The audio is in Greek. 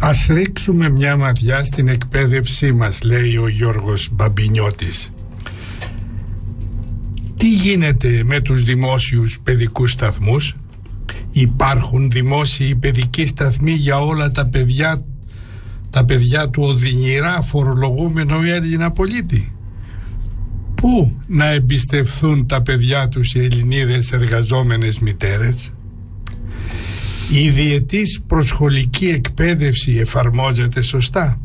Ας ρίξουμε μια ματιά στην εκπαίδευσή μας, λέει ο Γιώργος Μπαμπινιώτης. Τι γίνεται με τους δημόσιους παιδικούς σταθμούς? Υπάρχουν δημόσιοι παιδικοί σταθμοί για όλα τα παιδιά του οδυνηρά φορολογούμενου Έλληνα πολίτη? Πού να εμπιστευθούν τα παιδιά τους οι Ελληνίδες εργαζόμενες μητέρες? Η διετής προσχολική εκπαίδευση εφαρμόζεται σωστά?